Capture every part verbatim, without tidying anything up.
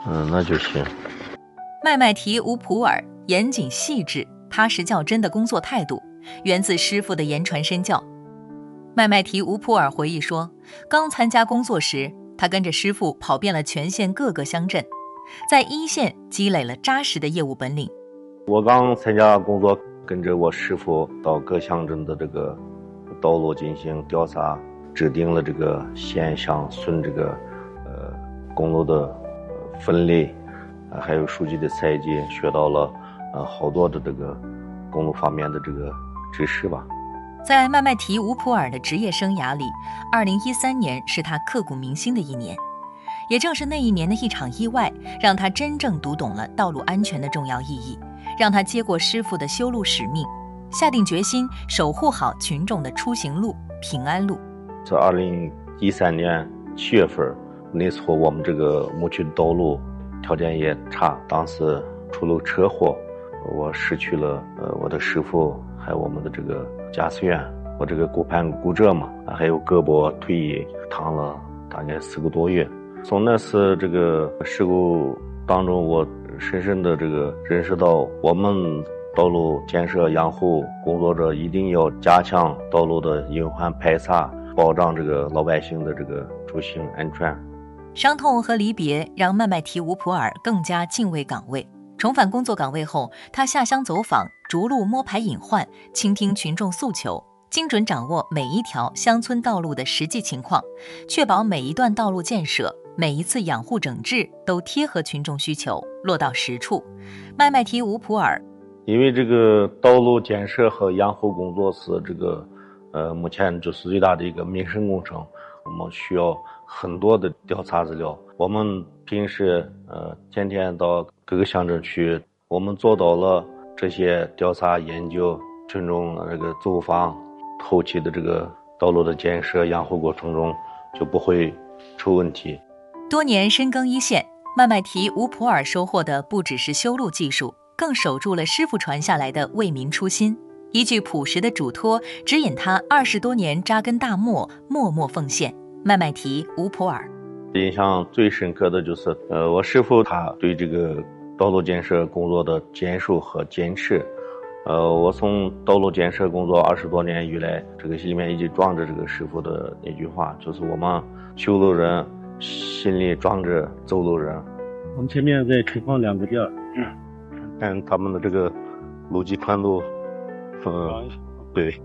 嗯，那就行。 麦麦提乌普尔严谨细致、踏实较真的工作态度，源自师傅的言传身教。麦麦提乌普尔回忆说，刚参加工作时，他跟着师傅跑遍了全县各个乡镇，在一线积累了扎实的业务本领。 我刚参加工作，跟着我师傅到各乡镇的这个道路进行调查，制定了这个县乡村这个呃公路的呃分类，呃还有数据的采集，学到了呃好多的这个公路方面的这个知识吧。 在麦麦提乌普尔的职业生涯里，二零一三年是他刻骨铭心的一年。也正是那一年的一场意外，让他真正读懂了道路安全的重要意义，让他接过师傅的修路使命，下定决心守护好群众的出行路、平安路。 在二零一三年七月份，那时候我们这个牧区的道路条件也差，当时出了车祸，我失去了呃我的师傅，还有我们的这个驾驶员，我这个骨盘骨折嘛，还有胳膊腿也躺了大概四个多月。从那次这个事故当中，我深深的这个认识到，我们道路建设养护工作者一定要加强道路的隐患排查，保障这个老百姓的这个出行安全。 伤痛和离别让麦麦提乌普尔更加敬畏岗位。重返工作岗位后，他下乡走访，逐路摸排隐患，倾听群众诉求，精准掌握每一条乡村道路的实际情况，确保每一段道路建设、每一次养护整治都贴合群众需求，落到实处。麦麦提乌普尔， 因为这个道路建设和养护工作是这个呃目前就是最大的一个民生工程，我们需要很多的调查资料。我们平时呃天天到各个乡镇去，我们做到了这些调查研究，群众的这个走访，后期的这个道路的建设养护过程中就不会出问题。 多年深耕一线，麦麦提乌普尔收获的不只是修路技术，更守住了师傅传下来的为民初心。一句朴实的嘱托，指引他二十多年扎根大漠，默默奉献。麦麦提乌普尔， 印象最深刻的就是，呃，我师傅他对这个道路建设工作的坚守和坚持。呃，我从道路建设工作二十多年以来，这个里面一直装着这个师傅的那句话，就是我们修路人心里装着走路人。 我们前面再重放两个调， 嗯，看他们的这个路基宽度，嗯，对，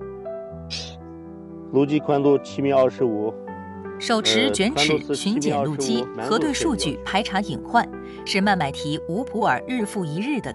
路基宽度七米二十五。 手持卷尺巡检路基，核对数据，排查隐患，是麦麦提乌普尔日复一日的